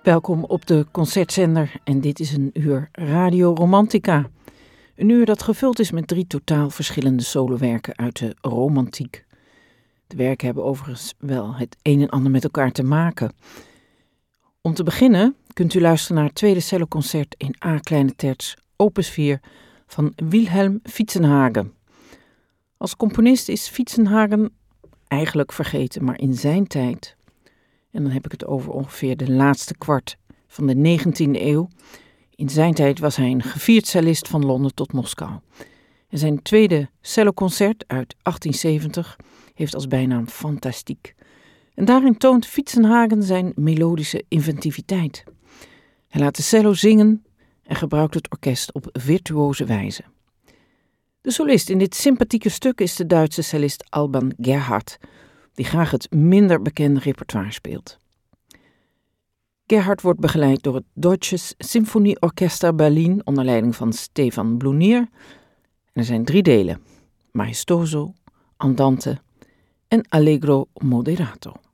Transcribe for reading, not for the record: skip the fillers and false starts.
Welkom op de Concertzender en dit is een uur Radio Romantica. Een uur dat gevuld is met 3 totaal verschillende solowerken uit de romantiek. De werken hebben overigens wel het een en ander met elkaar te maken. Om te beginnen kunt u luisteren naar het tweede celloconcert in A kleine terts, opus 4 van Wilhelm Fietsenhagen. Als componist is Fietsenhagen eigenlijk vergeten, maar in zijn tijd, en dan heb ik het over ongeveer de laatste kwart van de 19e eeuw. In zijn tijd was hij een gevierd cellist van Londen tot Moskou. En zijn tweede celloconcert uit 1870 heeft als bijnaam Fantastiek. En daarin toont Fietsenhagen zijn melodische inventiviteit. Hij laat de cello zingen en gebruikt het orkest op virtuoze wijze. De solist in dit sympathieke stuk is de Duitse cellist Alban Gerhardt, die graag het minder bekende repertoire speelt. Gerhardt wordt begeleid door het Deutsches Symphonieorchester Berlin onder leiding van Stefan Blunier. En er zijn 3 delen: Maestoso, Andante en Allegro moderato.